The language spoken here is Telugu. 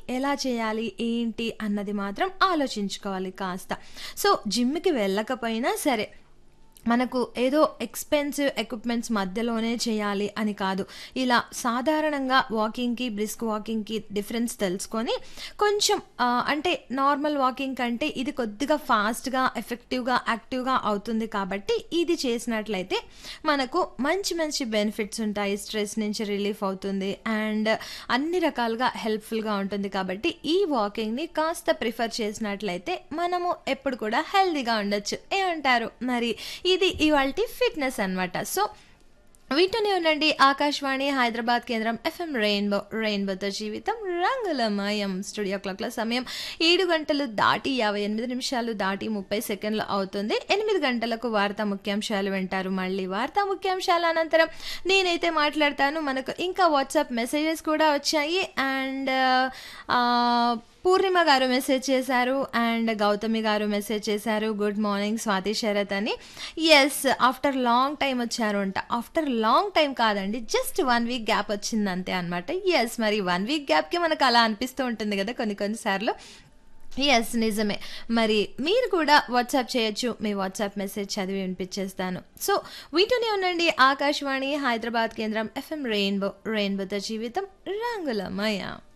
ఎలా చేయాలి, ఏంటి అన్నది మాత్రం ఆలోచించుకోవాలి కాస్త. సో, జిమ్‌కి వెళ్ళకపోయినా సరే, మనకు ఏదో ఎక్స్‌పెన్సివ్ ఎక్విప్‌మెంట్స్ మధ్యలోనే చేయాలి అని కాదు. ఇలా సాధారణంగా వాకింగ్‌కి, బ్రిస్క్ వాకింగ్‌కి డిఫరెన్స్ తెలుసుకొని కొంచెం అంటే నార్మల్ వాకింగ్ కంటే ఇది కొద్దిగా ఫాస్ట్‌గా, ఎఫెక్టివ్‌గా, యాక్టివ్‌గా అవుతుంది కాబట్టి ఇది చేసినట్లయితే మనకు మంచి మంచి బెనిఫిట్స్ ఉంటాయి. స్ట్రెస్ నుంచి రిలీఫ్ అవుతుంది. అండ్ అన్ని రకాలుగా హెల్ప్‌ఫుల్‌గా ఉంటుంది కాబట్టి ఈ వాకింగ్‌ని కాస్త ప్రిఫర్ చేసినట్లయితే మనము ఎప్పుడు కూడా హెల్తీగా ఉండొచ్చు. ఏమంటారు? మరి ఇది ఇవాల్టి ఫిట్‌నెస్ అన్నమాట. సో, వింటూనే ఉండండి ఆకాశవాణి హైదరాబాద్ కేంద్రం ఎఫ్ఎం రెయిన్బో. రెయిన్బోతో జీవితం రంగులమయం. స్టూడియో క్లాక్‌ల సమయం 7 గంటలు దాటి 58 నిమిషాలు దాటి 30 సెకండ్లు అవుతుంది. 8 గంటలకు వార్తా ముఖ్యాంశాలు వింటారు. మళ్ళీ వార్తా ముఖ్యాంశాల అనంతరం నేనైతే మాట్లాడతాను. మనకు ఇంకా వాట్సాప్ మెసేజెస్ కూడా వచ్చాయి. అండ్ పూర్ణిమ గారు మెసేజ్ చేశారు. అండ్ గౌతమి గారు మెసేజ్ చేశారు. గుడ్ మార్నింగ్ స్వాతి శరత్ అని. యెస్, ఆఫ్టర్ లాంగ్ టైమ్ వచ్చారు అంట. ఆఫ్టర్ లాంగ్ టైమ్ కాదండి, జస్ట్ 1 వీక్ గ్యాప్ వచ్చింది అంతే అనమాట. యెస్, మరి 1 వీక్ గ్యాప్‌కి మనకు అలా అనిపిస్తూ ఉంటుంది కదా కొన్ని సార్లు. యెస్, నిజమే. మరి మీరు కూడా వాట్సాప్ చేయొచ్చు. మీ వాట్సాప్ మెసేజ్ చదివి వినిపించేస్తాను. సో, వింటూనే ఉండండి ఆకాశవాణి హైదరాబాద్ కేంద్రం ఎఫ్ఎం రెయిన్బో. రెయిన్బోతో జీవితం రంగులమయ.